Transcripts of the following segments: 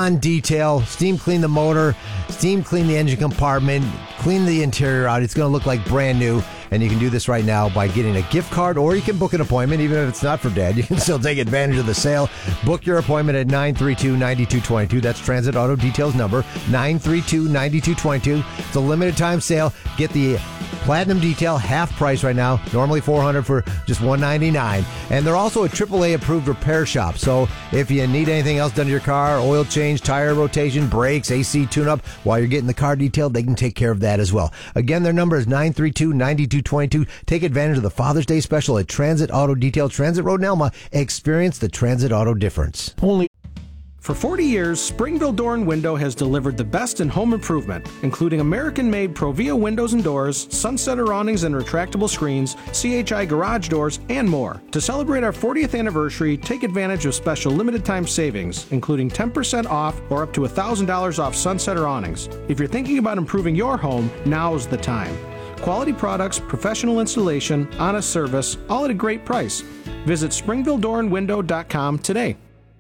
on detail. Steam clean the motor, steam clean the engine compartment, clean the interior out. It's going to look like brand new. And you can do this right now by getting a gift card, or you can book an appointment. Even if it's not for Dad, you can still take advantage of the sale. Book your appointment at 932-9222. That's Transit Auto Details number, 932-9222. It's a limited time sale. Get the Platinum Detail half price right now. Normally $400 for just $199. And they're also a AAA approved repair shop. So if you need anything else done to your car, oil change, tire rotation, brakes, AC tune-up, while you're getting the car detailed, they can take care of that as well. Again, their number is 932-9222. Take advantage of the Father's Day special at Transit Auto Detail, Transit Road in Elma. Experience the Transit Auto difference. For 40 years, Springville Door and Window has delivered the best in home improvement, including American-made Provia windows and doors, sunsetter awnings and retractable screens, CHI garage doors, and more. To celebrate our 40th anniversary, take advantage of special limited-time savings, including 10% off or up to $1,000 off sunsetter awnings. If you're thinking about improving your home, now's the time. Quality products, professional installation, honest service, all at a great price. Visit SpringvilleDoorandWindow.com today.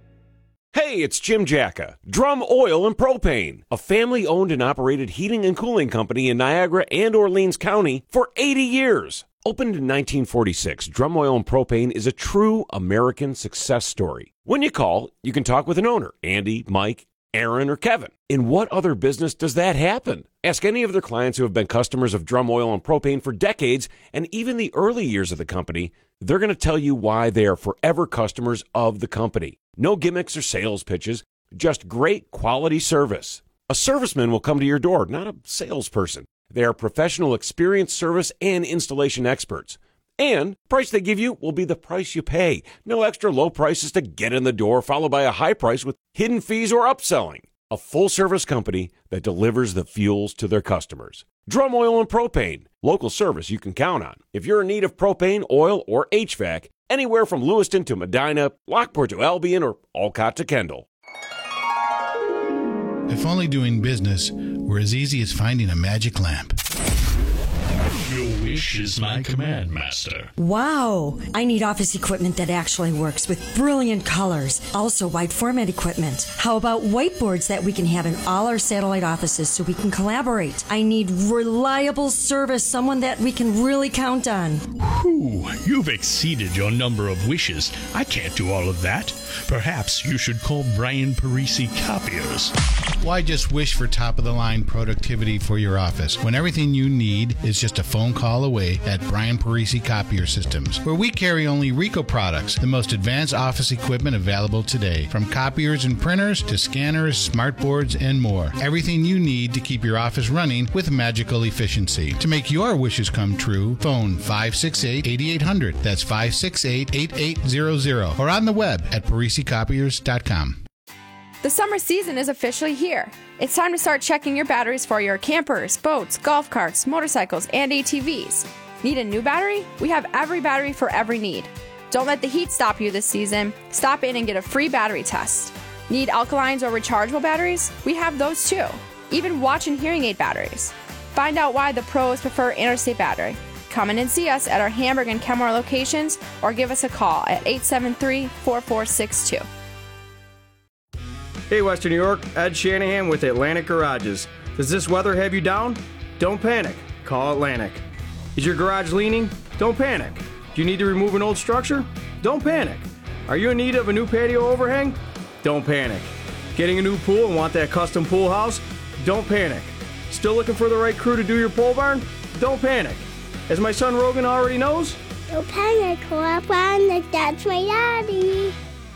Hey, it's Jim Jacka, Drum Oil and Propane, a family-owned and operated heating and cooling company in Niagara and Orleans County for 80 years. Opened in 1946, Drum Oil and Propane is a true American success story. When you call, you can talk with an owner, Andy, Mike, Aaron, or Kevin. In what other business does that happen? Ask any of their clients who have been customers of Drum Oil and Propane for decades, and even the early years of the company. They're going to tell you why they are forever customers of the company. No gimmicks or sales pitches, just great quality service. A serviceman will come to your door, not a salesperson. They are professional, experienced service and installation experts. And the price they give you will be the price you pay. No extra low prices to get in the door, followed by a high price with hidden fees or upselling. A full-service company that delivers the fuels to their customers. Drum Oil and Propane. Local service you can count on. If you're in need of propane, oil, or HVAC, anywhere from Lewiston to Medina, Lockport to Albion, or Olcott to Kendall. If only doing business were as easy as finding a magic lamp. Your wish is my command, Master. Wow! I need office equipment that actually works with brilliant colors. Also wide format equipment. How about whiteboards that we can have in all our satellite offices so we can collaborate? I need reliable service, someone that we can really count on. Whew, you've exceeded your number of wishes. I can't do all of that. Perhaps you should call Brian Parisi Copiers. Why just wish for top-of-the-line productivity for your office when everything you need is just a phone call away at Brian Parisi Copier Systems, where we carry only Ricoh products, the most advanced office equipment available today. From copiers and printers to scanners, smartboards, and more. Everything you need to keep your office running with magical efficiency. To make your wishes come true, phone 568-8800. That's 568-8800. Or on the web at ParisiCopiers.com. The summer season is officially here. It's time to start checking your batteries for your campers, boats, golf carts, motorcycles, and ATVs. Need a new battery? We have every battery for every need. Don't let the heat stop you this season. Stop in and get a free battery test. Need alkalines or rechargeable batteries? We have those too. Even watch and hearing aid batteries. Find out why the pros prefer Interstate Battery. Come in and see us at our Hamburg and Kenmore locations or give us a call at 873-4462. Hey, Western New York, Ed Shanahan with Atlantic Garages. Does this weather have you down? Don't panic. Call Atlantic. Is your garage leaning? Don't panic. Do you need to remove an old structure? Don't panic. Are you in need of a new patio overhang? Don't panic. Getting a new pool and want that custom pool house? Don't panic. Still looking for the right crew to do your pole barn? Don't panic. As my son Rogan already knows, don't panic, that's my daddy.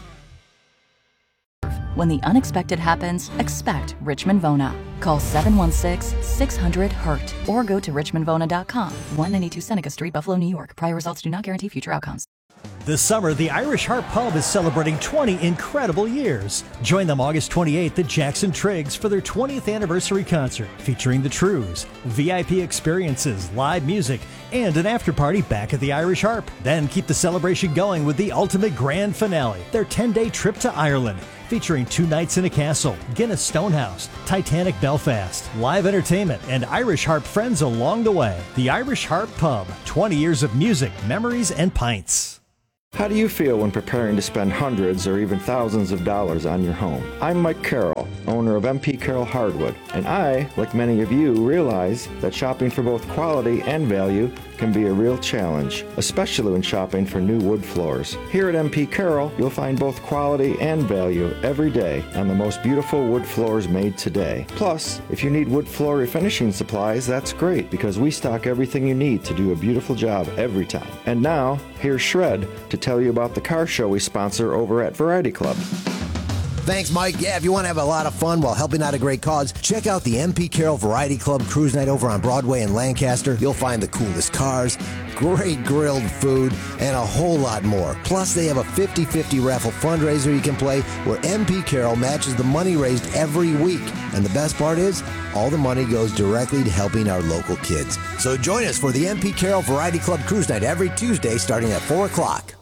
When the unexpected happens, expect Richmond Vona. Call 716-600-HURT or go to richmondvona.com. 192 Seneca Street, Buffalo, New York. Prior results do not guarantee future outcomes. This summer, the Irish Harp Pub is celebrating 20 incredible years. Join them August 28th at Jackson Triggs for their 20th anniversary concert featuring the Trues, VIP experiences, live music, and an after-party back at the Irish Harp. Then keep the celebration going with the ultimate grand finale, their 10-day trip to Ireland, featuring 2 nights in a castle, Guinness Stonehouse, Titanic Belfast, live entertainment, and Irish Harp friends along the way. The Irish Harp Pub, 20 years of music, memories, and pints. How do you feel when preparing to spend hundreds or even thousands of dollars on your home? I'm Mike Carroll. owner of MP Carroll Hardwood, and I, like many of you, realize that shopping for both quality and value can be a real challenge, especially when shopping for new wood floors. Here at MP Carroll, you'll find both quality and value every day on the most beautiful wood floors made today. Plus, if you need wood floor refinishing supplies, that's great because we stock everything you need to do a beautiful job every time. And now, here's Shred to tell you about the car show we sponsor over at Variety Club. Thanks, Mike. Yeah, if you want to have a lot of fun while helping out a great cause, check out the MP Carroll Variety Club Cruise Night over on Broadway in Lancaster. You'll find the coolest cars, great grilled food, and a whole lot more. Plus, they have a 50-50 raffle fundraiser you can play where MP Carroll matches the money raised every week. And the best part is, all the money goes directly to helping our local kids. So join us for the MP Carroll Variety Club Cruise Night every Tuesday starting at 4 o'clock.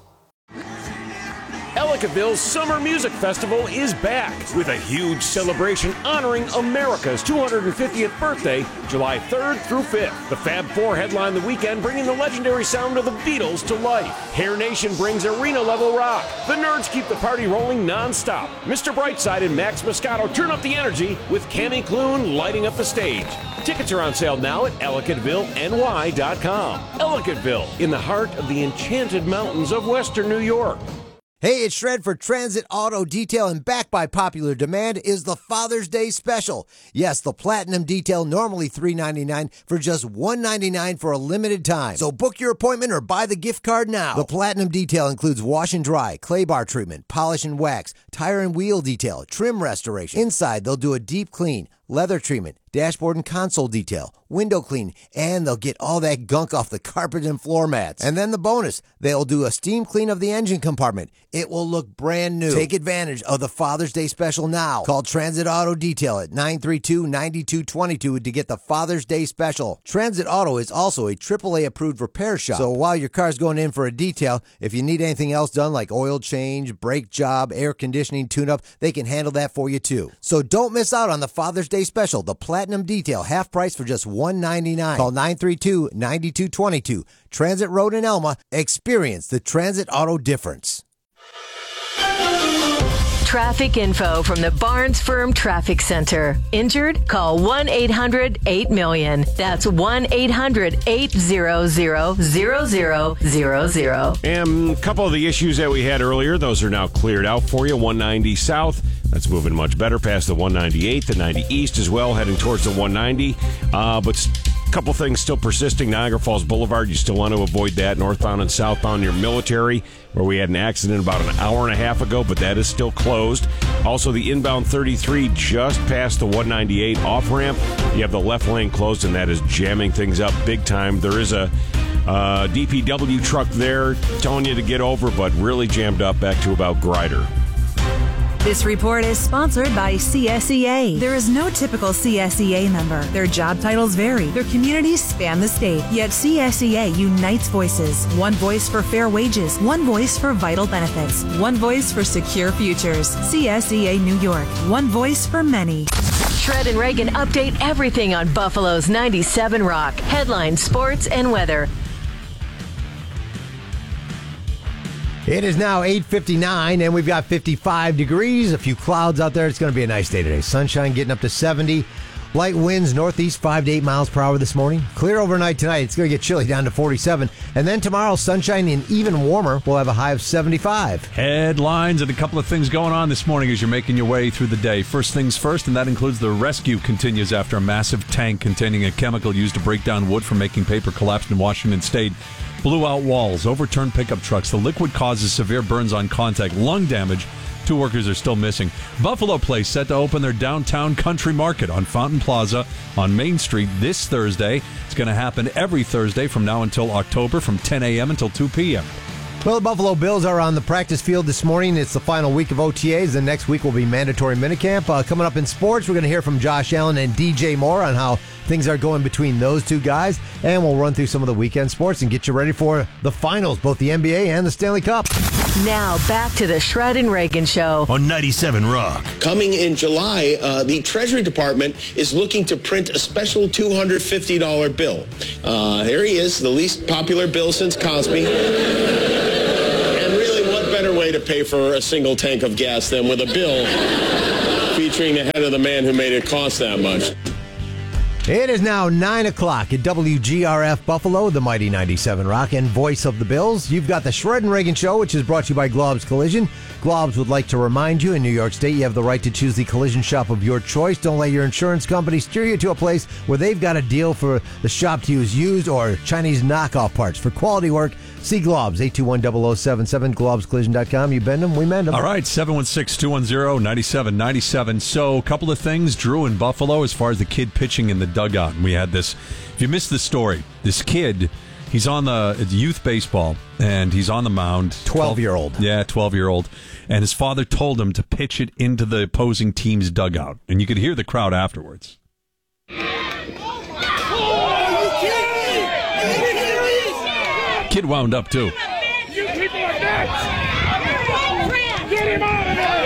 Ellicottville's Summer Music Festival is back with a huge celebration honoring America's 250th birthday, July 3rd through 5th. The Fab Four headline the weekend, bringing the legendary sound of the Beatles to life. Hair Nation brings arena-level rock. The Nerds keep the party rolling non-stop. Mr. Brightside and Max Moscato turn up the energy with Cammy Clune lighting up the stage. Tickets are on sale now at EllicottvilleNY.com. Ellicottville, in the heart of the enchanted mountains of western New York. Hey, it's Shred for Transit Auto Detail, and back by popular demand is the Father's Day Special. Yes, the Platinum Detail, normally $3.99 for just $1.99 for a limited time. So book your appointment or buy the gift card now. The Platinum Detail includes wash and dry, clay bar treatment, polish and wax, tire and wheel detail, trim restoration. Inside, they'll do a deep clean, leather treatment, dashboard and console detail, window clean, and they'll get all that gunk off the carpet and floor mats. And then the bonus, they'll do a steam clean of the engine compartment. It will look brand new. Take advantage of the Father's Day Special now. Call Transit Auto Detail at 932-9222 to get the Father's Day Special. Transit Auto is also a AAA approved repair shop. So while your car's going in for a detail, if you need anything else done like oil change, brake job, air conditioning, tune-up, they can handle that for you too. So don't miss out on the Father's Day Special, the Platinum Detail, half price for just $1.99. Call 932-9222. Transit Road in Elma. Experience the Transit Auto difference. Traffic info from the Barnes Firm Traffic Center. Injured? Call 1-800-8-MILLION. That's 1-800-800-0000. And a couple of the issues that we had earlier, those are now cleared out for you. 190 south, that's moving much better past the 198, the 90 east as well, heading towards the 190. But a couple things still persisting. Niagara Falls Boulevard, you still want to avoid that. Northbound and southbound near Military, where we had an accident about an hour and a half ago, but that is still closed. Also, the inbound 33 just past the 198 off-ramp. You have the left lane closed, and that is jamming things up big time. There is a DPW truck there telling you to get over, but really jammed up back to about Grider. This report is sponsored by CSEA. There is no typical CSEA member. Their job titles vary. Their communities span the state. Yet CSEA unites voices. One voice for fair wages. One voice for vital benefits. One voice for secure futures. CSEA New York. One voice for many. Shred and Reagan update everything on Buffalo's 97 Rock. Headlines, sports, and weather. It is now 8:59, and we've got 55 degrees, a few clouds out there. It's going to be a nice day today. Sunshine getting up to 70. Light winds northeast 5 to 8 miles per hour this morning. Clear overnight tonight. It's going to get chilly down to 47. And then tomorrow, sunshine and even warmer. We'll have a high of 75. Headlines and a couple of things going on this morning as you're making your way through the day. First things first, and that includes the rescue continues after a massive tank containing a chemical used to break down wood for making paper collapsed in Washington State. Blew out walls, overturned pickup trucks. The liquid causes severe burns on contact, lung damage. 2 workers are still missing. Buffalo Place set to open their downtown country market on Fountain Plaza on Main Street this Thursday. It's going to happen every Thursday from now until October from 10 a.m. until 2 p.m. Well, the Buffalo Bills are on the practice field this morning. It's the final week of OTAs. The next week will be mandatory minicamp. Coming up in sports, we're going to hear from Josh Allen and DJ Moore on how things are going between those two guys. And we'll run through some of the weekend sports and get you ready for the finals, both the NBA and the Stanley Cup. Now, back to the Shred and Reagan Show on 97 Rock. Coming in July, the Treasury Department is looking to print a special $250 bill. Here he is, the least popular bill since Cosby. Way to pay for a single tank of gas than with a bill featuring the head of the man who made it cost that much. It is now 9 o'clock at WGRF Buffalo, the mighty 97 Rock, and voice of the Bills. You've got the Shred and Reagan Show, which is brought to you by Glob's Collision. Glob's would like to remind you, in New York State, you have the right to choose the collision shop of your choice. Don't let your insurance company steer you to a place where they've got a deal for the shop to use used or Chinese knockoff parts. For quality work, see Glob's, 821-0077, globscollision.com. You bend them, we mend them. All right, 716-210-9797. So, a couple of things, Drew, in Buffalo, as far as the kid pitching in the dugout. And we had this, if you missed the story, this kid, he's on it's youth baseball, and he's on the mound. 12-year-old. Yeah, 12-year-old. And his father told him to pitch it into the opposing team's dugout. And you could hear the crowd afterwards. Kid wound up, too. You people are nuts! Get him out of there!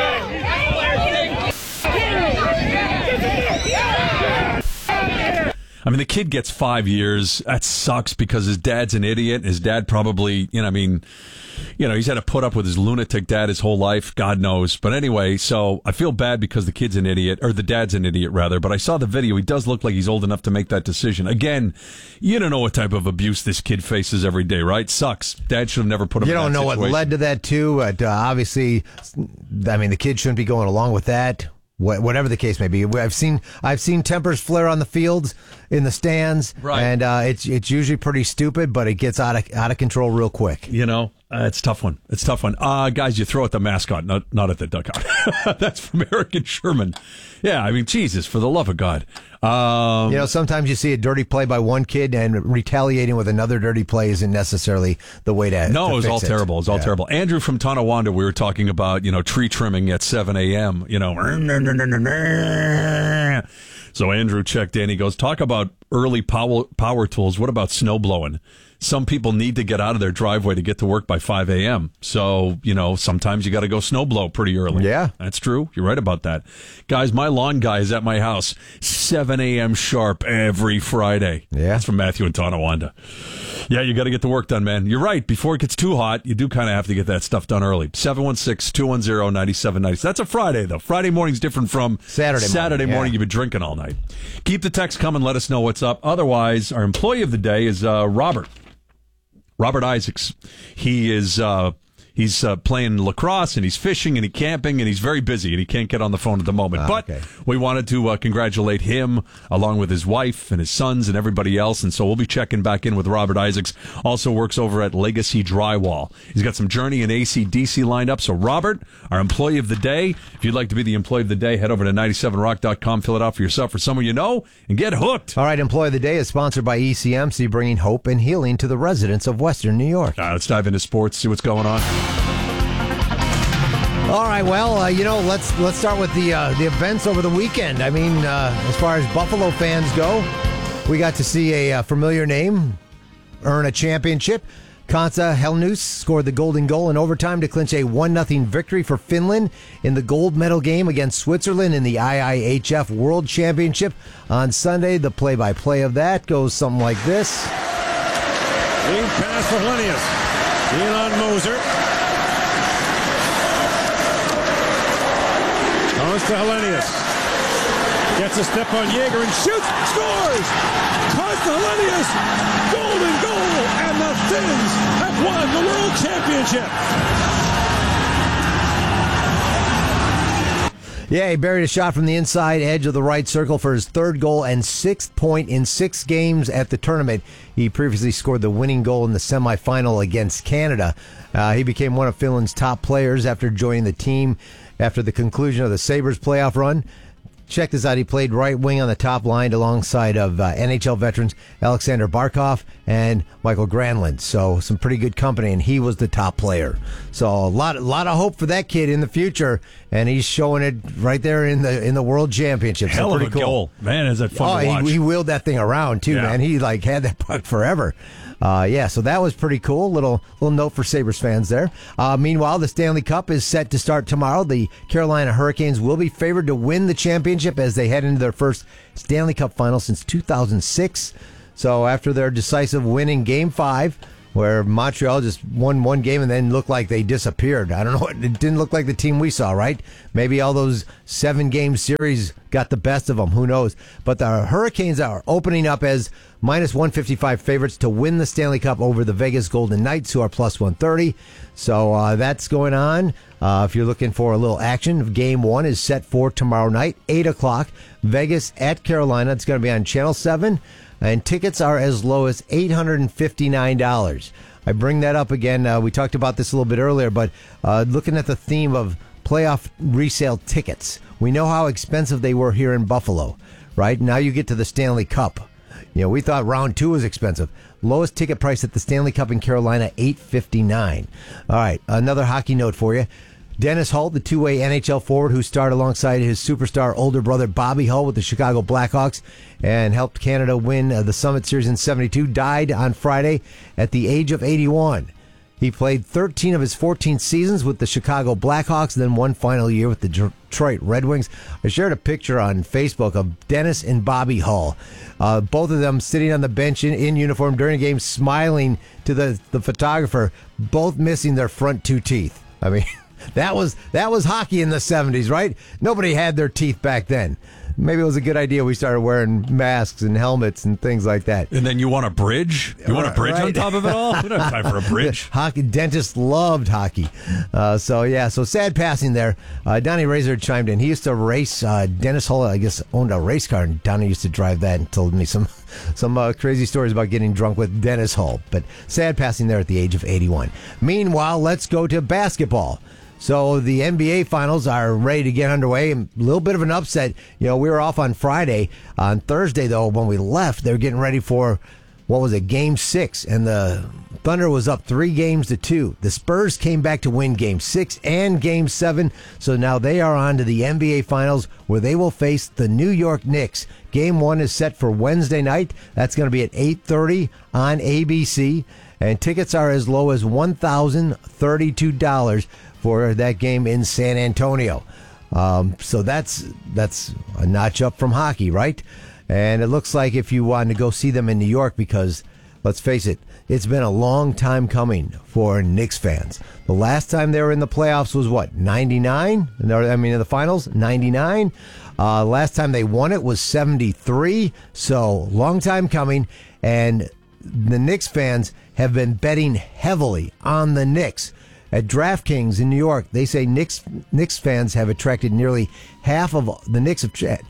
I mean, the kid gets 5 years. That sucks because his dad's an idiot. His dad probably, he's had to put up with his lunatic dad his whole life. God knows. But anyway, so I feel bad because the kid's an idiot, or the dad's an idiot, rather. But I saw the video. He does look like he's old enough to make that decision. Again, you don't know what type of abuse this kid faces every day, right? Sucks. Dad should have never put him in that situation. You don't know what led to that, too. Obviously, the kid shouldn't be going along with that. Whatever the case may be, I've seen tempers flare on the fields, in the stands, right. And it's usually pretty stupid, but it gets out of control real quick. It's a tough one. It's a tough one. Guys, you throw at the mascot, not at the dugout. That's from Eric and Sherman. Yeah, Jesus, for the love of God. Sometimes you see a dirty play by one kid, and retaliating with another dirty play isn't necessarily the way to. No, to it was fix all terrible. It was all terrible. Andrew from Tonawanda, we were talking about, tree trimming at 7 a.m. So Andrew checked in. He goes, talk about early power tools. What about snow blowing? Some people need to get out of their driveway to get to work by 5 a.m. So, sometimes you got to go snow blow pretty early. Yeah. That's true. You're right about that. Guys, my lawn guy is at my house 7 a.m. sharp every Friday. Yeah. That's from Matthew in Tonawanda. Yeah, you got to get the work done, man. You're right. Before it gets too hot, you do kind of have to get that stuff done early. 716-210-9790. That's a Friday, though. Friday morning's different from Saturday morning. You've been drinking all night. Keep the text coming. Let us know what's up. Otherwise, our employee of the day is Robert Isaacs. He is he's playing lacrosse, and he's fishing, and he's camping, and he's very busy, and he can't get on the phone at the moment. But we wanted to congratulate him along with his wife and his sons and everybody else, and so we'll be checking back in with Robert Isaacs. Also works over at Legacy Drywall. He's got some Journey and AC/DC lined up. So Robert, our employee of the day, if you'd like to be the employee of the day, head over to 97rock.com, fill it out for yourself or someone you know, and get hooked. All right, employee of the day is sponsored by ECMC, bringing hope and healing to the residents of Western New York. Let's dive into sports, see what's going on. All right, well, let's start with the events over the weekend. As far as Buffalo fans go, we got to see a familiar name earn a championship. Kansa Helnius scored the golden goal in overtime to clinch a 1-0 victory for Finland in the gold medal game against Switzerland in the IIHF World Championship on Sunday. The play-by-play of that goes something like this. Big pass for Helnius. Elon Moser. Goes to Helenius. Gets a step on Jaeger and shoots. Scores! Costa Helenius. Golden goal. And the Finns have won the World Championship. Yeah, he buried a shot from the inside edge of the right circle for his third goal and sixth point in 6 games at the tournament. He previously scored the winning goal in the semifinal against Canada. He became one of Finland's top players after joining the team after the conclusion of the Sabres playoff run. Check this out. He played right wing on the top line alongside of NHL veterans Alexander Barkov and Michael Granlund. So some pretty good company, and he was the top player. So a lot of hope for that kid in the future, and he's showing it right there in the World Championship. Hell so of a goal, man! Is that fun to watch? He wheeled that thing around too, man. He had that puck forever. So that was pretty cool. Little note for Sabres fans there. Meanwhile, the Stanley Cup is set to start tomorrow. The Carolina Hurricanes will be favored to win the championship as they head into their first Stanley Cup final since 2006. So after their decisive win in Game 5, where Montreal just won one game and then looked like they disappeared. I don't know. It didn't look like the team we saw, right? Maybe all those 7-game series got the best of them. Who knows? But the Hurricanes are opening up as minus 155 favorites to win the Stanley Cup over the Vegas Golden Knights, who are plus 130. So that's going on. If you're looking for a little action, Game 1 is set for tomorrow night, 8 o'clock. Vegas at Carolina. It's going to be on Channel 7. And tickets are as low as $859. I bring that up again. We talked about this a little bit earlier, but looking at the theme of playoff resale tickets, we know how expensive they were here in Buffalo, right? Now you get to the Stanley Cup. We thought round 2 was expensive. Lowest ticket price at the Stanley Cup in Carolina, $859. All right, another hockey note for you. Dennis Hull, the two-way NHL forward who starred alongside his superstar older brother Bobby Hull with the Chicago Blackhawks and helped Canada win the Summit Series in '72, died on Friday at the age of 81. He played 13 of his 14 seasons with the Chicago Blackhawks, then one final year with the Detroit Red Wings. I shared a picture on Facebook of Dennis and Bobby Hull, both of them sitting on the bench in uniform during a game, smiling to the photographer, both missing their front 2 teeth. I mean... That was hockey in the 70s, right? Nobody had their teeth back then. Maybe it was a good idea we started wearing masks and helmets and things like that. And then you want a bridge? You want a bridge on top of it all? We don't have time for a bridge. Hockey dentists loved hockey. So sad passing there. Donnie Razor chimed in. He used to race. Dennis Hull, I guess, owned a race car, and Donnie used to drive that and told me some crazy stories about getting drunk with Dennis Hull. But sad passing there at the age of 81. Meanwhile, let's go to basketball. So the NBA Finals are ready to get underway. A little bit of an upset. We were off on Friday. On Thursday, though, when we left, they were getting ready for, Game 6. And the Thunder was up 3-2. The Spurs came back to win Game 6 and Game 7. So now they are on to the NBA Finals, where they will face the New York Knicks. Game 1 is set for Wednesday night. That's going to be at 8:30 on ABC. And tickets are as low as $1,032 for that game in San Antonio. So that's a notch up from hockey, right? And it looks like if you want to go see them in New York, because let's face it, it's been a long time coming for Knicks fans. The last time they were in the playoffs was 99? In the finals, 99. Last time they won it was 73. So long time coming. And the Knicks fans have been betting heavily on the Knicks. At DraftKings in New York, they say Knicks fans have attracted nearly half of the Knicks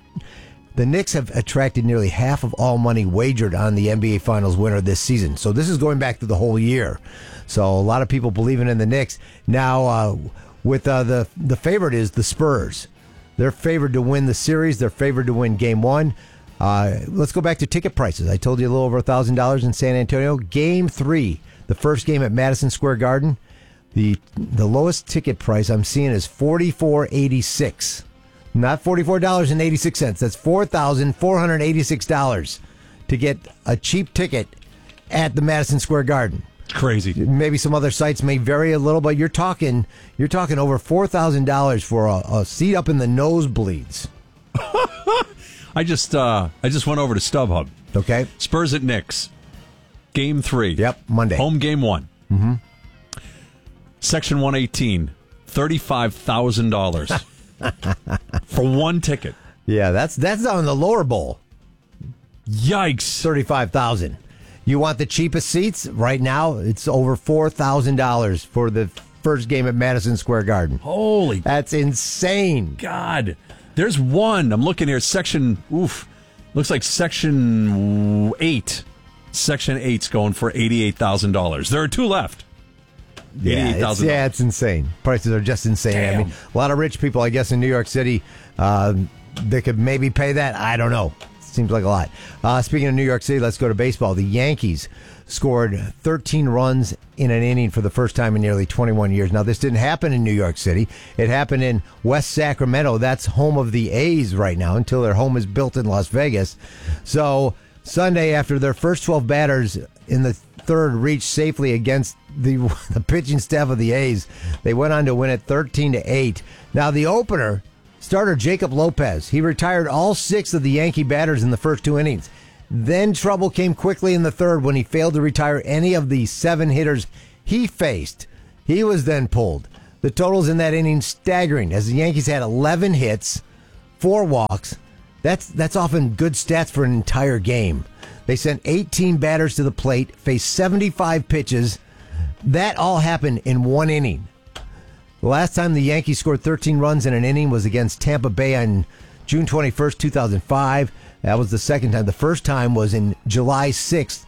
have attracted nearly half of all money wagered on the NBA Finals winner this season. So this is going back to the whole year. So a lot of people believing in the Knicks. Now, with the favorite is the Spurs. They're favored to win the series. They're favored to win Game 1. Let's go back to ticket prices. I told you a little over $1,000 in San Antonio. Game 3, the first game at Madison Square Garden. The lowest ticket price I'm seeing is $44.86. Not $44.86. That's $4,486 to get a cheap ticket at the Madison Square Garden. It's crazy. Maybe some other sites may vary a little, but you're talking over $4,000 for a seat up in the nosebleeds. I just went over to StubHub. Okay. Spurs at Knicks. Game 3. Yep, Monday. Home game 1. Mm-hmm. Section 118, $35,000 for one ticket. Yeah, that's on the lower bowl. Yikes! $35,000. You want the cheapest seats? Right now, it's over $4,000 for the first game at Madison Square Garden. Holy, that's insane! God, there's one. I'm looking here. Looks like Section 8. Section 8's going for $88,000. There are 2 left. It's insane. Prices are just insane. Damn. I mean, a lot of rich people, I guess, in New York City, they could maybe pay that. I don't know. Seems like a lot. Speaking of New York City, let's go to baseball. The Yankees scored 13 runs in an inning for the first time in nearly 21 years. Now, this didn't happen in New York City. It happened in West Sacramento. That's home of the A's right now until their home is built in Las Vegas. So Sunday, after their first 12 batters in the third reached safely against the pitching staff of the A's, they went on to win it 13-8. Now, the opener, starter Jacob Lopez, he retired all 6 of the Yankee batters in the first 2 innings. Then trouble came quickly in the third when he failed to retire any of the 7 hitters he faced. He was then pulled. The totals in that inning staggering as the Yankees had 11 hits, 4 walks. That's often good stats for an entire game. They sent 18 batters to the plate, faced 75 pitches. That all happened in 1 inning. The last time the Yankees scored 13 runs in an inning was against Tampa Bay on June 21st, 2005. That was the second time. The first time was in July 6th,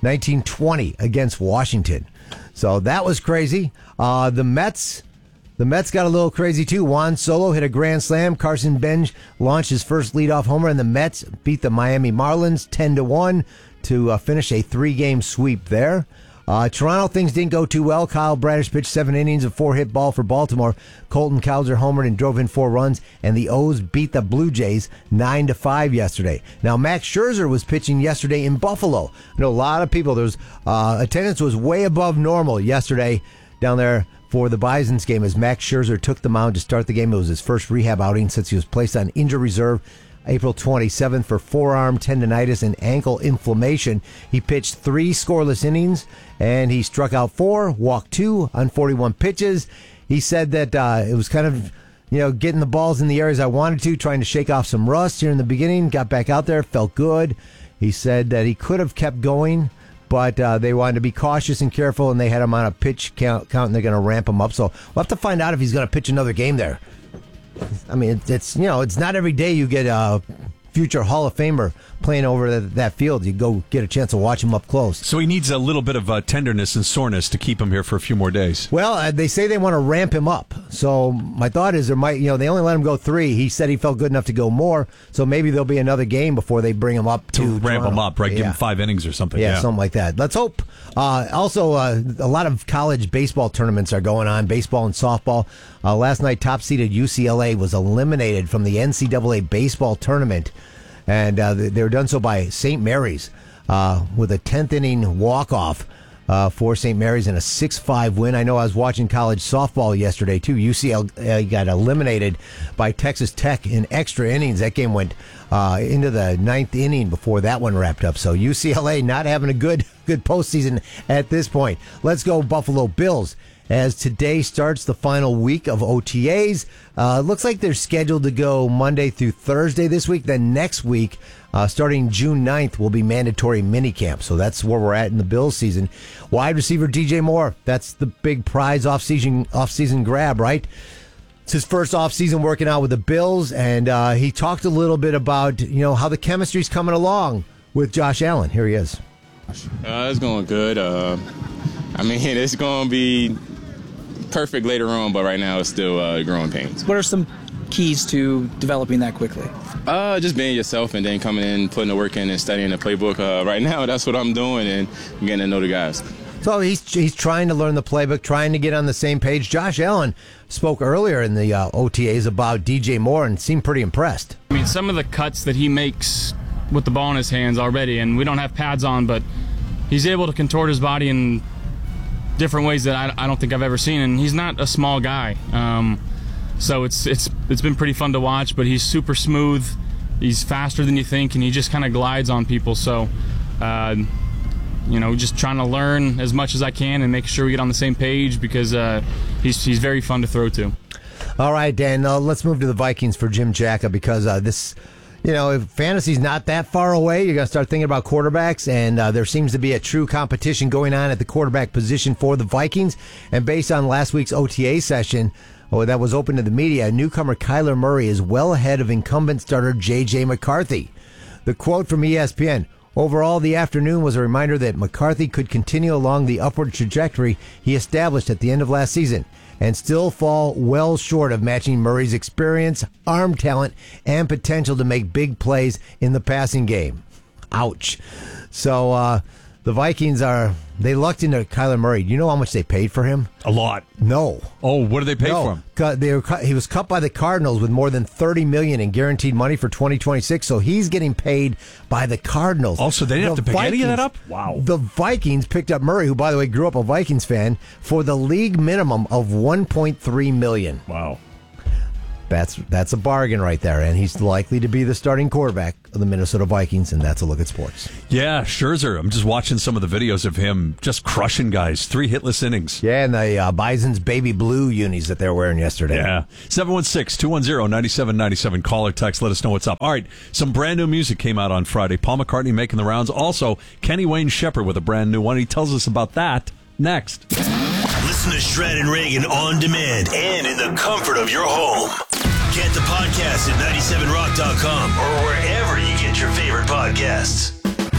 1920 against Washington. So that was crazy. The Mets got a little crazy too. Juan Solo hit a grand slam. Carson Bench launched his first leadoff homer, and the Mets beat the Miami Marlins 10-1 to finish a 3-game sweep there. Toronto, things didn't go too well. Kyle Bradish pitched 7 innings of 4-hit ball for Baltimore. Colton Cowser homered and drove in 4 runs, and the O's beat the Blue Jays 9-5 yesterday. Now, Max Scherzer was pitching yesterday in Buffalo. I know a lot of people. Attendance was way above normal yesterday down there for the Bison's game as Max Scherzer took the mound to start the game. It was his first rehab outing since he was placed on injury reserve April 27th for forearm tendonitis and ankle inflammation. He pitched 3 scoreless innings, and he struck out 4, walked 2 on 41 pitches. He said that it was kind of, getting the balls in the areas I wanted to, trying to shake off some rust here in the beginning. Got back out there, felt good. He said that he could have kept going, but they wanted to be cautious and careful, and they had him on a pitch count, and they're going to ramp him up. So we'll have to find out if he's going to pitch another game there. I mean, it's not every day you get a future Hall of Famer playing over that field. You go get a chance to watch him up close. So he needs a little bit of tenderness and soreness to keep him here for a few more days. Well, they say they want to ramp him up. So my thought is they only let him go 3. He said he felt good enough to go more. So maybe there'll be another game before they bring him up to ramp Toronto. him up, right? Give him 5 innings or something. Yeah, something like that. Let's hope. Also, a lot of college baseball tournaments are going on, baseball and softball. Last night, top-seeded UCLA was eliminated from the NCAA baseball tournament. And they were done so by St. Mary's with a 10th inning walk-off for St. Mary's and a 6-5 win. I know I was watching college softball yesterday, too. UCLA got eliminated by Texas Tech in extra innings. That game went into the 9th inning before that one wrapped up. So UCLA not having a good postseason at this point. Let's go Buffalo Bills. As today starts the final week of OTAs. Looks like they're scheduled to go Monday through Thursday this week. Then next week, starting June 9th, will be mandatory minicamp. So that's where we're at in the Bills season. Wide receiver DJ Moore, that's the big prize off-season grab, right? It's his first off-season working out with the Bills, and he talked a little bit about how the chemistry's coming along with Josh Allen. Here he is. It's going good. It's going to be perfect later on, but right now it's still growing pains. What are some keys to developing that quickly? Just being yourself and then coming in, putting the work in and studying the playbook. Right now, that's what I'm doing and getting to know the guys. So he's trying to learn the playbook, trying to get on the same page. Josh Allen spoke earlier in the OTAs about DJ Moore and seemed pretty impressed. Some of the cuts that he makes with the ball in his hands already, and we don't have pads on, but he's able to contort his body in different ways that I don't think I've ever seen, and he's not a small guy. So it's been pretty fun to watch, but he's super smooth. He's faster than you think, and he just kind of glides on people. So, just trying to learn as much as I can and make sure we get on the same page because he's very fun to throw to. All right, Dan, let's move to the Vikings for Jim Jacka because this... if fantasy's not that far away, you're going to start thinking about quarterbacks, and there seems to be a true competition going on at the quarterback position for the Vikings. And based on last week's OTA session that was open to the media, newcomer Kyler Murray is well ahead of incumbent starter J.J. McCarthy. The quote from ESPN, overall, the afternoon was a reminder that McCarthy could continue along the upward trajectory he established at the end of last season and still fall well short of matching Murray's experience, arm talent, and potential to make big plays in the passing game. Ouch. So the Vikings they lucked into Kyler Murray. Do you know how much they paid for him? A lot. No. Oh, what did they pay for him? He was cut by the Cardinals with more than $30 million in guaranteed money for 2026, so he's getting paid by the Cardinals. Also, they didn't have to pick any of that up? Wow. The Vikings picked up Murray, who, by the way, grew up a Vikings fan, for the league minimum of $1.3 million. Wow. That's a bargain right there, and he's likely to be the starting quarterback of the Minnesota Vikings, and that's a look at sports. Yeah, Scherzer. I'm just watching some of the videos of him just crushing guys. 3 hitless innings. Yeah, and the Bison's baby blue unis that they're wearing yesterday. Yeah. 716-210-9797. Call or text. Let us know what's up. All right, some brand new music came out on Friday. Paul McCartney making the rounds. Also, Kenny Wayne Shepherd with a brand new one. He tells us about that next. Listen to Shred and Reagan on demand and in the comfort of your home. Get the podcast at 97rock.com or wherever you get your favorite podcasts.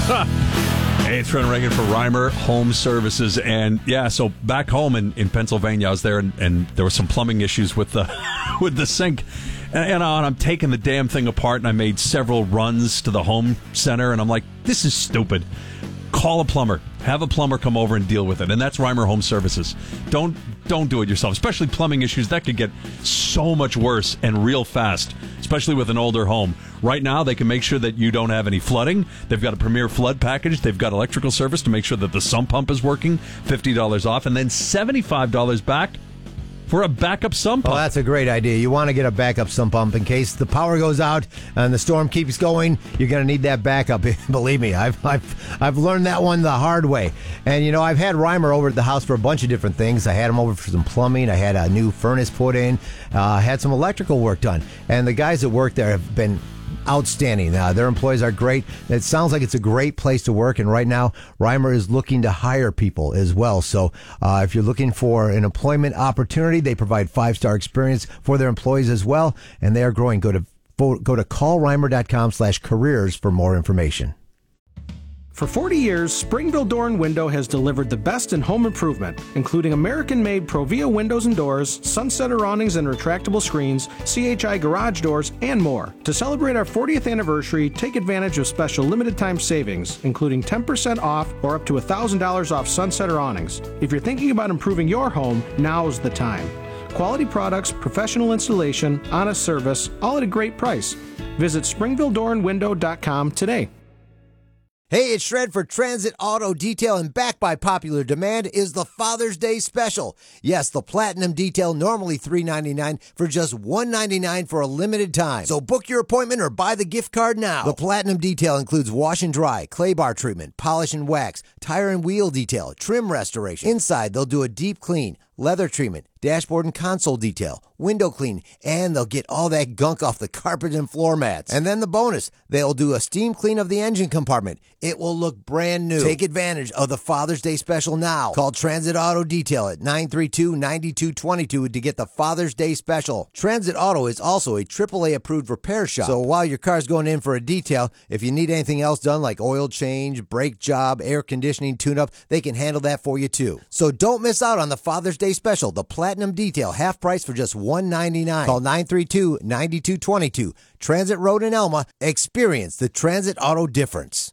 Hey, it's Shred and Reagan for Reimer Home Services. And yeah, so back home in Pennsylvania, I was there and there were some plumbing issues with the with the sink. And I'm taking the damn thing apart, and I made several runs to the home center, and I'm like, this is stupid. Call a plumber. Have a plumber come over and deal with it. And that's Reimer Home Services. Don't do it yourself, especially plumbing issues. That could get so much worse and real fast, especially with an older home. Right now, they can make sure that you don't have any flooding. They've got a premier flood package. They've got electrical service to make sure that the sump pump is working, $50 off, and then $75 back for a backup sump pump. Oh, that's a great idea. You want to get a backup sump pump in case the power goes out and the storm keeps going. You're going to need that backup. Believe me, I've learned that one the hard way. And you know, I've had Reimer over at the house for a bunch of different things. I had him over for some plumbing. I had a new furnace put in. Had some electrical work done. And the guys that work there have been outstanding. Their employees are great. It sounds like it's a great place to work, and right now Reimer is looking to hire people as well. So if you're looking for an employment opportunity, they provide 5-star experience for their employees as well, and they are growing. Go to callreimer.com/careers for more information. For 40 years, Springville Door and Window has delivered the best in home improvement, including American-made Provia windows and doors, sunsetter awnings and retractable screens, CHI garage doors, and more. To celebrate our 40th anniversary, take advantage of special limited-time savings, including 10% off or up to $1,000 off sunsetter awnings. If you're thinking about improving your home, now's the time. Quality products, professional installation, honest service, all at a great price. Visit SpringvilleDoorandWindow.com today. Hey, it's Shred for Transit Auto Detail, and back by popular demand is the Father's Day Special. Yes, the Platinum Detail, normally $3.99 for just $1.99 for a limited time. So book your appointment or buy the gift card now. The Platinum Detail includes wash and dry, clay bar treatment, polish and wax, tire and wheel detail, trim restoration. Inside, they'll do a deep clean, leather treatment, dashboard and console detail, window clean, and they'll get all that gunk off the carpet and floor mats. And then the bonus, they'll do a steam clean of the engine compartment. It will look brand new. Take advantage of the Father's Day Special now. Call Transit Auto Detail at 932-9222 to get the Father's Day Special. Transit Auto is also a AAA approved repair shop. So while your car's going in for a detail, if you need anything else done like oil change, brake job, air conditioning, tune-up, they can handle that for you too. So don't miss out on the Father's Day Special, the Platinum Detail, half price for just $1.99. Call 932-9222. Transit Road in Elma. Experience the Transit Auto difference.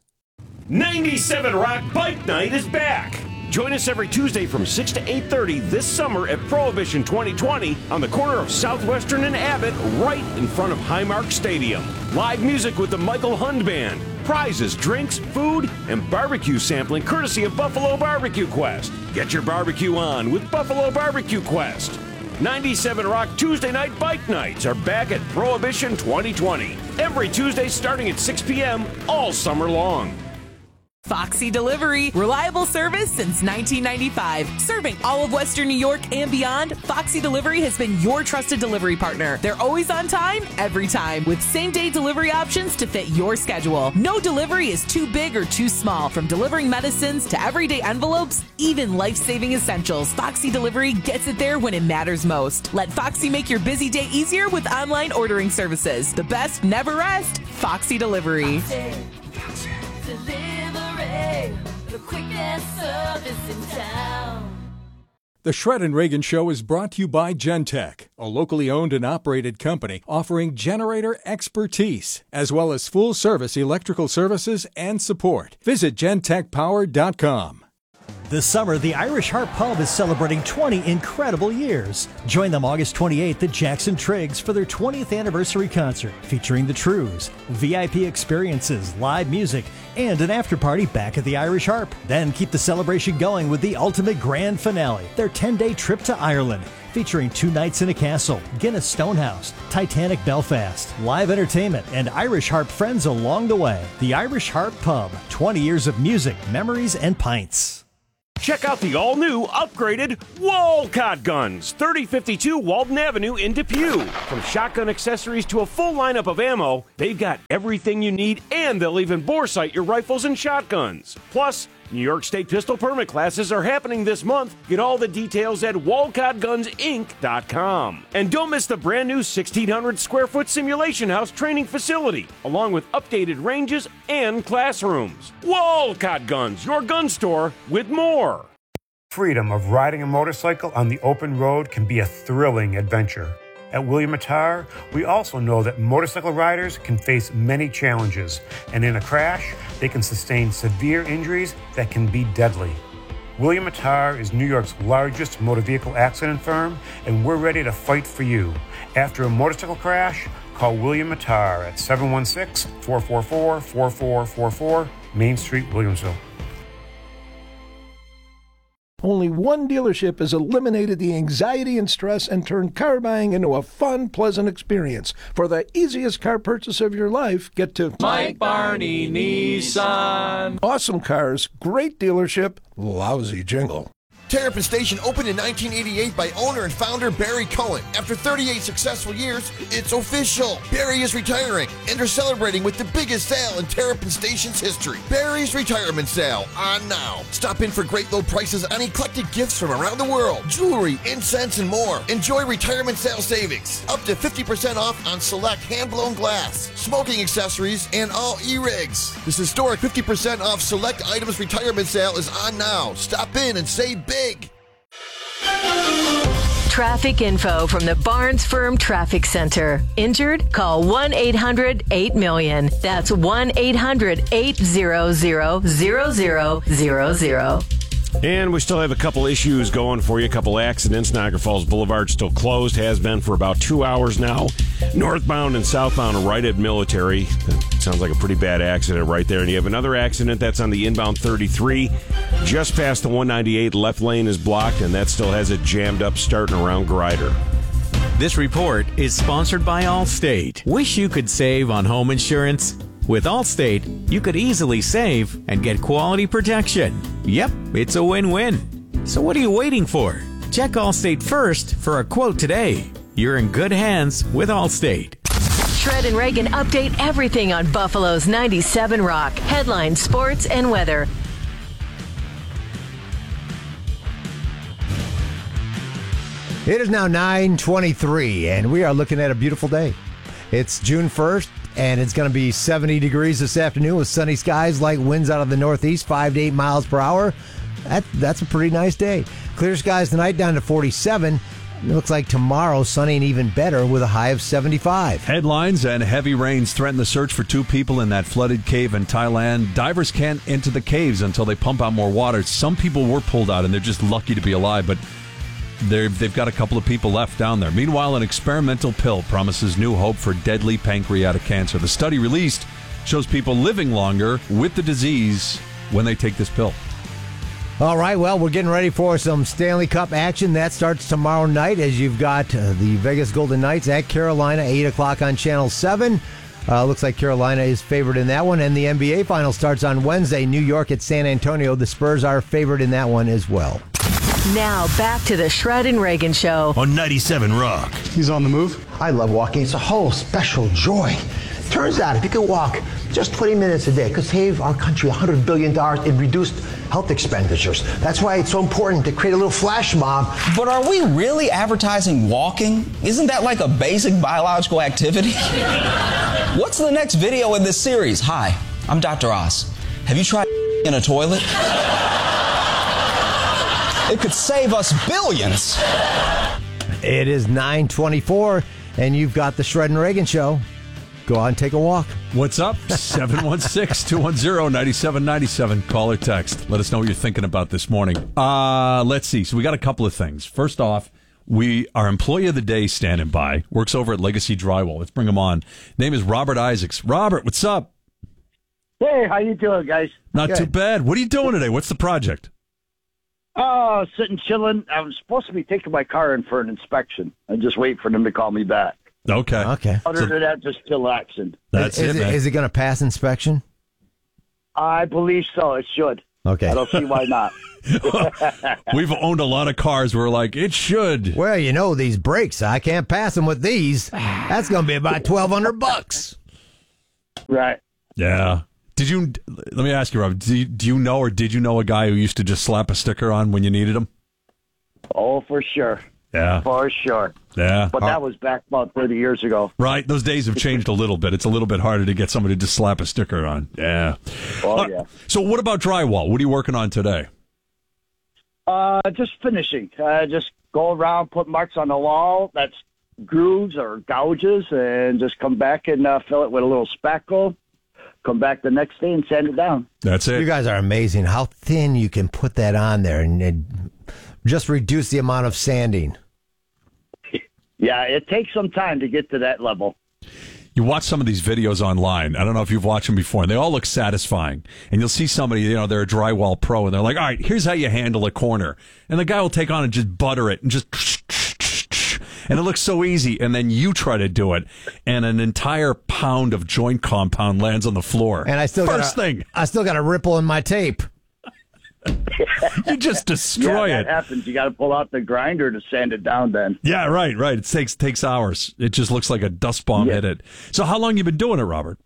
97 Rock Bike Night is back. Join us every Tuesday from 6 to 8:30 this summer at Prohibition 2020 on the corner of Southwestern and Abbott, right in front of Highmark Stadium. Live music with the Michael Hund Band. Prizes, drinks, food, and barbecue sampling courtesy of Buffalo Barbecue Quest. Get your barbecue on with Buffalo Barbecue Quest. 97 Rock Tuesday Night Bike Nights are back at Prohibition 2020. Every Tuesday starting at 6 p.m. all summer long. Foxy Delivery, reliable service since 1995. Serving all of Western New York and beyond, Foxy Delivery has been your trusted delivery partner. They're always on time, every time, with same-day delivery options to fit your schedule. No delivery is too big or too small. From delivering medicines to everyday envelopes, even life-saving essentials, Foxy Delivery gets it there when it matters most. Let Foxy make your busy day easier with online ordering services. The best never rest, Foxy Delivery. Foxy. Delivery, the quickest service in town. The Shred and Reagan Show is brought to you by Gentech, a locally owned and operated company offering generator expertise, as well as full-service electrical services and support. Visit gentechpower.com. This summer, the Irish Harp Pub is celebrating 20 incredible years. Join them August 28th at Jackson Triggs for their 20th anniversary concert featuring the Trues, VIP experiences, live music, and an after-party back at the Irish Harp. Then keep the celebration going with the ultimate grand finale, their 10-day trip to Ireland, featuring 2 nights in a castle, Guinness Stonehouse, Titanic Belfast, live entertainment, and Irish Harp friends along the way. The Irish Harp Pub, 20 years of music, memories, and pints. Check out the all-new, upgraded Walcott Guns, 3052 Walden Avenue in Depew. From shotgun accessories to a full lineup of ammo, they've got everything you need, and they'll even bore sight your rifles and shotguns. Plus, New York State pistol permit classes are happening this month. Get all the details at WalcottGunsInc.com. And don't miss the brand new 1,600 square foot simulation house training facility, along with updated ranges and classrooms. Walcott Guns, your gun store with more. Freedom of riding a motorcycle on the open road can be a thrilling adventure. At William Attar, we also know that motorcycle riders can face many challenges, and in a crash, they can sustain severe injuries that can be deadly. William Attar is New York's largest motor vehicle accident firm, and we're ready to fight for you. After a motorcycle crash, call William Attar at 716-444-4444, Main Street, Williamsville. Only one dealership has eliminated the anxiety and stress and turned car buying into a fun, pleasant experience. For the easiest car purchase of your life, get to Mike Barney Nissan. Awesome cars, great dealership, lousy jingle. Terrapin Station opened in 1988 by owner and founder Barry Cohen. After 38 successful years, it's official. Barry is retiring, and they're celebrating with the biggest sale in Terrapin Station's history. Barry's Retirement Sale, on now. Stop in for great low prices on eclectic gifts from around the world, jewelry, incense, and more. Enjoy retirement sale savings. Up to 50% off on select hand-blown glass, smoking accessories, and all e-rigs. This historic 50% off select items retirement sale is on now. Stop in and save big. Traffic info from the Barnes Firm Traffic Center. Injured? Call 1-800-8-MILLION. That's 1-800-800-0000. And we still have a couple issues going for you, a couple accidents. Niagara Falls Boulevard still closed, has been for about 2 hours now. Northbound and southbound right at Military. That sounds like a pretty bad accident right there. And you have another accident that's on the inbound 33. Just past the 198, left lane is blocked, and that still has it jammed up starting around Grider. This report is sponsored by Allstate. Wish you could save on home insurance? With Allstate, you could easily save and get quality protection. Yep, it's a win-win. So what are you waiting for? Check Allstate first for a quote today. You're in good hands with Allstate. Shred and Reagan update everything on Buffalo's 97 Rock. Headlines, sports, and weather. It is now 9:23, and we are looking at a beautiful day. It's June 1st, and it's going to be 70 degrees this afternoon with sunny skies, light winds out of the northeast, 5 to 8 miles per hour. That's a pretty nice day. Clear skies tonight down to 47. It looks like tomorrow sunny and even better with a high of 75. Headlines and heavy rains threaten the search for 2 people in that flooded cave in Thailand. Divers can't enter the caves until they pump out more water. Some people were pulled out, and they're just lucky to be alive, but they've got a couple of people left down there. Meanwhile, an experimental pill promises new hope for deadly pancreatic cancer. The study released shows people living longer with the disease when they take this pill. All right, well, we're getting ready for some Stanley Cup action. That starts tomorrow night as you've got the Vegas Golden Knights at Carolina, 8 o'clock on Channel 7. Looks like Carolina is favored in that one. And the NBA final starts on Wednesday, New York at San Antonio. The Spurs are favored in that one as well. Now back to the Shred and Reagan Show on 97 Rock. He's on the move. I love walking. It's a whole special joy. Turns out if you could walk just 20 minutes a day, it could save our country $100 billion in reduced health expenditures. That's why it's so important to create a little flash mob. But are we really advertising walking? Isn't that like a basic biological activity? What's the next video in this series? Hi, I'm Dr. Oz. Have you tried in a toilet? It could save us billions. It is 9:24, and you've got the Shred and Reagan Show. go out and take a walk. What's up? 716-210-9797. Call or text. Let us know what you're thinking about this morning. Let's see. So we got a couple of things. First off, our employee of the day standing by. Works over at Legacy Drywall. Let's bring him on. Name is Robert Isaacs. Robert, what's up? Hey, how you doing, guys? Not too bad. What are you doing today? What's the project? Oh, sitting chilling. I was supposed to be taking my car in for an inspection. I just wait for them to call me back. Okay. Other than that, just chillaxing. That's it, man. Is it going to pass inspection? I believe so. It should. Okay. I don't see why not. We've owned a lot of cars where we're like, it should. Well, you know, these brakes, I can't pass them with these. That's going to be about $1,200. Right. Yeah. Let me ask you, Rob, do you know or did you know a guy who used to just slap a sticker on when you needed him? Oh, for sure. Yeah. For sure. Yeah. But that was back about 30 years ago. Right. Those days have changed a little bit. It's a little bit harder to get somebody to just slap a sticker on. Yeah. Oh, yeah. So what about drywall? What are you working on today? Just finishing. Just go around, put marks on the wall. That's grooves or gouges, and just come back and fill it with a little spackle. Come back the next day and sand it down. That's it. You guys are amazing. How thin you can put that on there and just reduce the amount of sanding. Yeah, it takes some time to get to that level. You watch some of these videos online. I don't know if you've watched them before, and they all look satisfying. And you'll see somebody, they're a drywall pro, and they're like, all right, here's how you handle a corner. And the guy will take on and just butter it and just... And it looks so easy, and then you try to do it, and an entire pound of joint compound lands on the floor. And I still got a ripple in my tape. You just destroy that it. Happens. You got to pull out the grinder to sand it down. Then. Yeah, right. It takes hours. It just looks like a dust bomb hit it. So, how long you been doing it, Robert?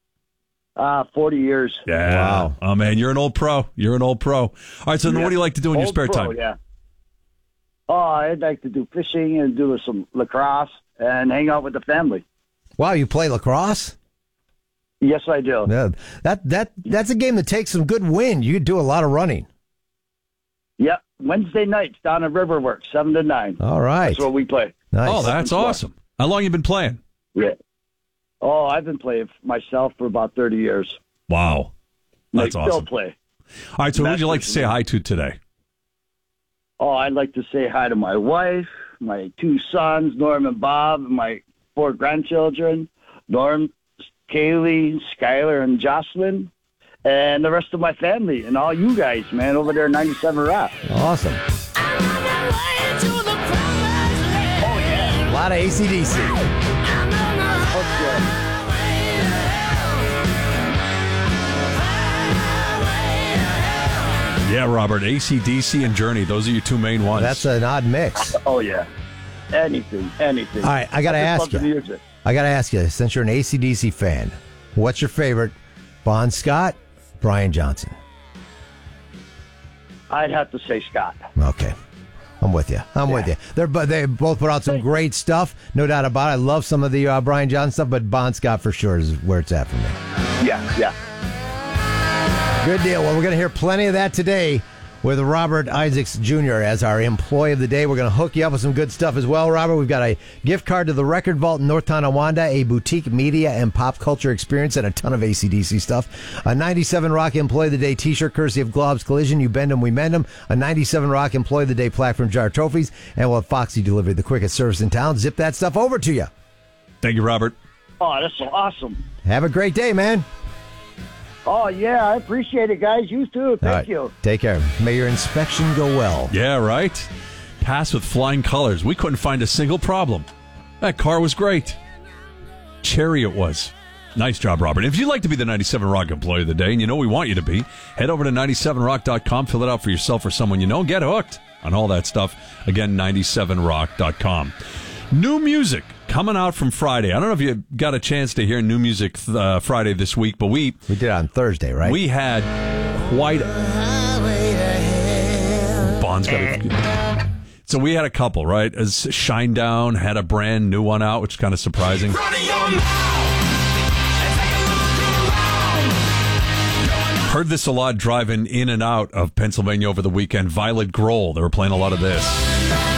40 years. Yeah. Wow. Oh man, you're an old pro. All right. So, then what do you like to do in your spare time? Yeah. Oh, I'd like to do fishing and do some lacrosse and hang out with the family. Wow, you play lacrosse? Yes, I do. Yeah, that's a game that takes some good wind. You could do a lot of running. Yeah, Wednesday nights down at Riverworks, 7 to 9. All right. That's what we play. Nice. Oh, that's awesome. How long you been playing? Yeah. Oh, I've been playing myself for about 30 years. Wow. That's awesome. Still play. All right, so who would you like to say hi to today? Oh, I'd like to say hi to my wife, my 2 sons, Norm and Bob, and my 4 grandchildren, Norm, Kaylee, Skylar, and Jocelyn, and the rest of my family, and all you guys, man, over there at 97 Rock. Awesome. Oh, yeah. A lot of AC/DC. Okay. Yeah, Robert, AC/DC and Journey. Those are your 2 main ones. That's an odd mix. Oh, yeah. Anything. All right, I got to ask you, since you're an AC/DC fan, what's your favorite, Bon Scott, Brian Johnson? I'd have to say Scott. Okay. I'm with you. With you. They both put out some great stuff, no doubt about it. I love some of the Brian Johnson stuff, but Bon Scott for sure is where it's at for me. Yeah. Good deal. Well, we're going to hear plenty of that today with Robert Isaacs Jr. as our employee of the day. We're going to hook you up with some good stuff as well, Robert. We've got a gift card to the Record Vault in North Tonawanda, a boutique media and pop culture experience, and a ton of AC/DC stuff. A 97 Rock Employee of the Day t-shirt courtesy of Glob's Collision. You bend them, we mend them. A 97 Rock Employee of the Day plaque from Jar Trophies. And we'll have Foxy Delivery, the quickest service in town. Zip that stuff over to you. Thank you, Robert. Oh, that's so awesome. Have a great day, man. Oh, yeah, I appreciate it, guys. You too. Thank you. Take care. May your inspection go well. Yeah, right? Pass with flying colors. We couldn't find a single problem. That car was great. Cherry it was. Nice job, Robert. If you'd like to be the 97 Rock Employee of the Day, and you know we want you to be, head over to 97rock.com, fill it out for yourself or someone you know, and get hooked on all that stuff. Again, 97rock.com. New music coming out from Friday. I don't know if you got a chance to hear new music Friday this week, but we did it on Thursday, right? We had quite Bond's got so we had a couple, right? As Shinedown had a brand new one out, which is kind of surprising. Heard this a lot driving in and out of Pennsylvania over the weekend. Violet Grohl, they were playing a lot of this.